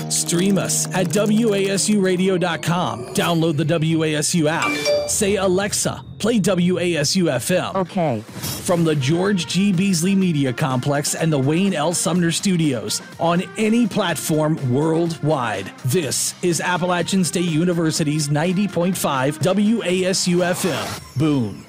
Stream us at WASUradio.com. Download the WASU app. Say, Alexa, play WASU FM. Okay. From the George G. Beasley Media Complex and the Wayne L. Sumner Studios on any platform worldwide. This is Appalachian State University's 90.5 WASU FM. Boom.